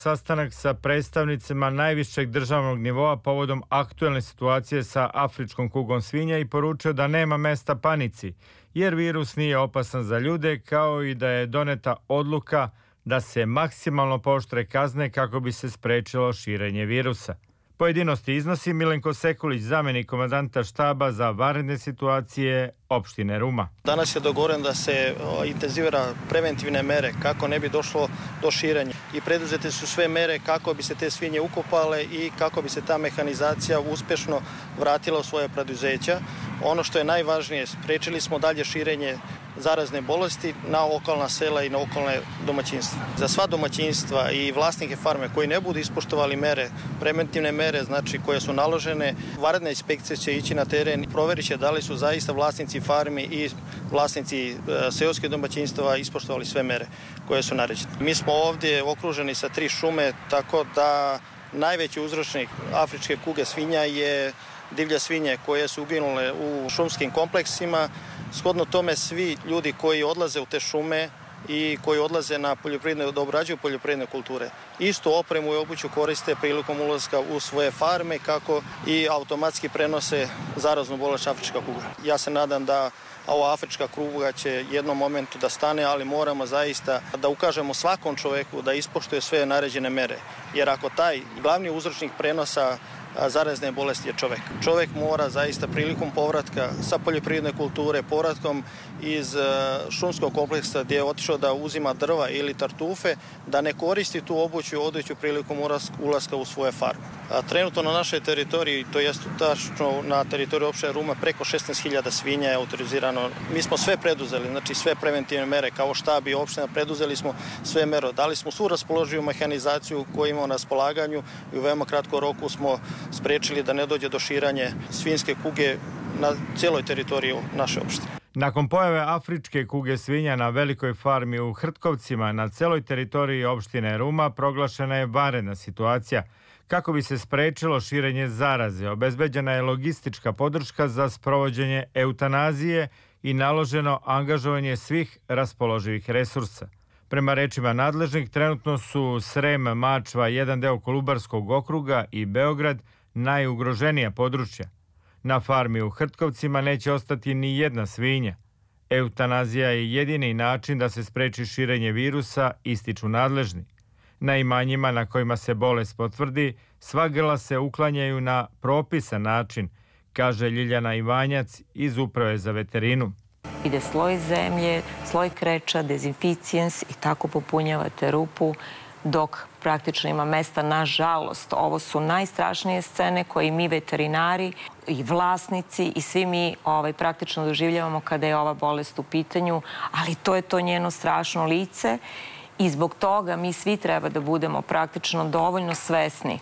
Sastanak sa predstavnicima najvišeg državnog nivoa povodom aktuelne situacije sa afričkom kugom svinja i poručio da nema mesta panici, jer virus nije opasan za ljude, kao i da je doneta odluka da se maksimalno pooštre kazne kako bi se sprečilo širenje virusa. Pojedinosti iznosi Milenko Sekulić, zamenik komandanta štaba za vanredne situacije opštine Ruma. Danas je dogovoreno da se intenzivira preventivne mere kako ne bi došlo do širenja i preduzete su sve mere kako bi se te svinje ukopale i kako bi se ta mehanizacija uspešno vratila u svoje preduzeća. Ono što je najvažnije, sprečili smo dalje širenje zarazne bolesti na okolna sela i na okolne domaćinstva. Za sva domaćinstva i vlasnike farme koji ne budu ispoštovali mere, preventivne mere, znači koje su naložene, vanredna inspekcija će ići na teren i proverit će da li su zaista vlasnici farmi i vlasnici seoskih domaćinstva ispoštovali sve mere koje su naređene. Mi smo ovdje okruženi sa 3 šume, tako da najveći uzročnik afričke kuge svinja je divlje svinje koje su uginule u šumskim kompleksima. Shodno tome svi ljudi koji odlaze u te šume i koji odlaze na poljoprivredne, da obrađuju poljoprivredne kulture, istu opremu i obuću koriste prilikom ulaska u svoje farme, kako i automatski prenose zaraznu bolest afrička kuga. Ja se nadam da ova afrička kuga će jednom momentu da stane, ali moramo zaista da ukažemo svakom čoveku da ispoštuje sve naređene mere. Jer ako taj glavni uzročnik prenosa zarazne bolesti je čovek. Čovek mora zaista prilikom povratka sa poljoprivredne kulture, povratkom iz šumskog kompleksa gdje je otišao da uzima drva ili tartufe, da ne koristi tu obuću i odeću prilikom ulaska u svoje farme. Trenutno na našoj teritoriji, to jest tačno na teritoriji opštine Ruma, preko 16.000 svinja je autorizirano. Mi smo sve preduzeli, znači sve preventivne mere kao štab i opština, preduzeli smo sve mere. Dali smo svu raspoloživu mehanizaciju koju imamo na raspolaganju i u veoma kratkom roku smo sprečili da ne dođe do širanja svinjske kuge na cijeloj teritoriji naše opštine. Nakon pojave afričke kuge svinja na velikoj farmi u Hrtkovcima na celoj teritoriji opštine Ruma proglašena je vanredna situacija. Kako bi se sprečilo širenje zaraze, obezbeđena je logistička podrška za sprovođenje eutanazije i naloženo angažovanje svih raspoloživih resursa. Prema rečima nadležnih, trenutno su Srem, Mačva, jedan deo Kolubarskog okruga i Beograd najugroženija područja. Na farmi u Hrtkovcima neće ostati ni jedna svinja. Eutanazija je jedini način da se spreči širenje virusa, ističu nadležni. Na imanjima na kojima se bolest potvrdi, sva grla se uklanjaju na propisan način, kaže Ljiljana Ivanjac iz Uprave za veterinu. Ide sloj zemlje, sloj kreča, dezinficijens i tako popunjavate rupu dok praktično ima mesta. Nažalost, ovo su najstrašnije scene koje mi veterinari i vlasnici i svi mi praktično doživljavamo kada je ova bolest u pitanju, ali to je to njeno strašno lice i zbog toga mi svi treba da budemo praktično dovoljno svesni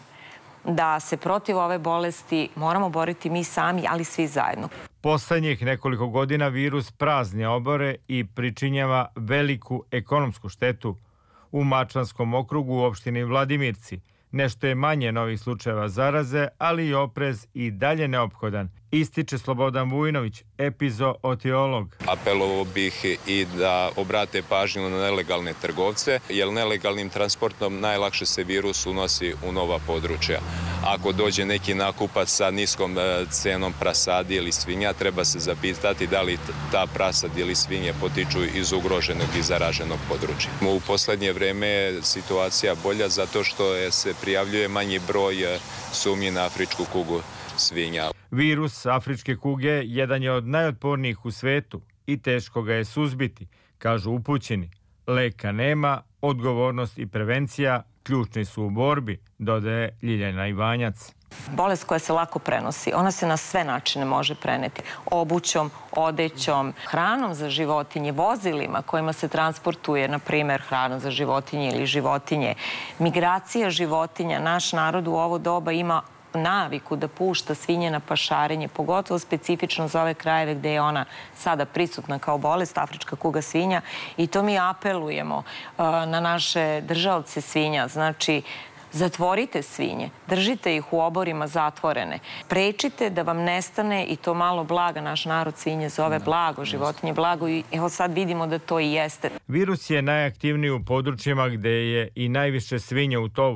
da se protiv ove bolesti moramo boriti mi sami, ali svi zajedno. Poslednjih nekoliko godina virus prazni obore i pričinjava veliku ekonomsku štetu. U Mačvanskom okrugu u opštini Vladimirci nešto je manje novih slučajeva zaraze, ali i oprez i dalje neophodan, ističe Slobodan Vujnović, epizootiolog. Apelovao bih i da obrate pažnju na nelegalne trgovce, jer nelegalnim transportom najlakše se virus unosi u nova područja. Ako dođe neki nakupac sa niskom cenom prasadi ili svinja, treba se zapitati da li ta prasad ili svinje potiču iz ugroženog i zaraženog područja. U poslednje vreme je situacija bolja zato što se prijavljuje manji broj sumnji na afričku kugu svinja. Virus afričke kuge jedan je od najotpornijih u svetu i teško ga je suzbiti, kažu upućeni. Leka nema, odgovornost i prevencija ključni su u borbi, dodaje Ljiljana Ivanjac. Bolest koja se lako prenosi, ona se na sve načine može preneti. Obućom, odećom, hranom za životinje, vozilima kojima se transportuje, na primjer, hrana za životinje ili životinje. Migracija životinja, naš narod u ovo doba ima naviku da pušta svinje na pašarenje, pogotovo specifično za ove krajeve gde je ona sada prisutna kao bolest, afrička kuga svinja, i to mi apelujemo na naše držaoce svinja. Znači, zatvorite svinje, držite ih u oborima zatvorene, prečite da vam nestane i to malo blaga. Naš narod svinje zove blago, životinje blago, i evo sad vidimo da to i jeste. Virus je najaktivniji u područjima gde je i najviše svinja u tovu.